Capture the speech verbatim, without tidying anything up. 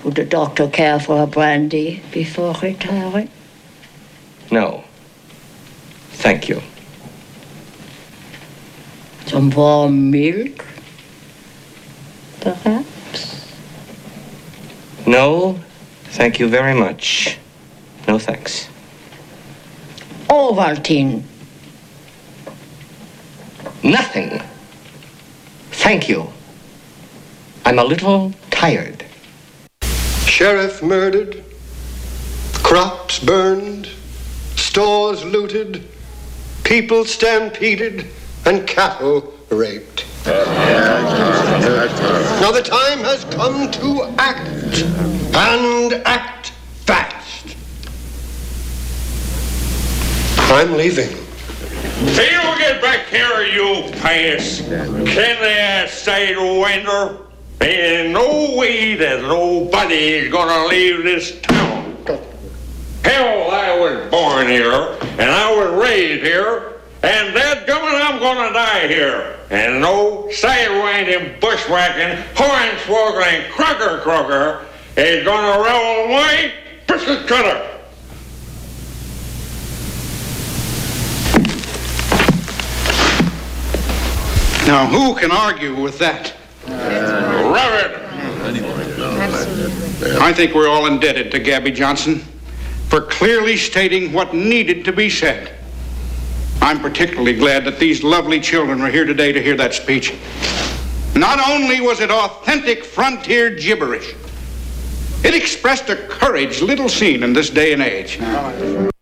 Would the doctor care for a brandy before retiring? No. Thank you. Some warm milk, perhaps? No, thank you very much. No thanks. Ovaltine. Nothing. Thank you. I'm a little tired. Sheriff murdered, crops burned, stores looted, people stampeded, and cattle raped. Now the time has come to act, and act fast. I'm leaving. Hey, you get back here, you pass. Can they stay to winter? There's no way that nobody is gonna leave this town. Hell, I was born here, and I was raised here, and dadgummit, I'm gonna die here. And no sidewinding, bushwhacking, hornswoggling, crocker crocker is gonna roll my biscuit cutter. Now, who can argue with that? Rub it. I think we're all indebted to Gabby Johnson for clearly stating what needed to be said. I'm particularly glad that these lovely children are here today to hear that speech. Not only was it authentic frontier gibberish, it expressed a courage little seen in this day and age.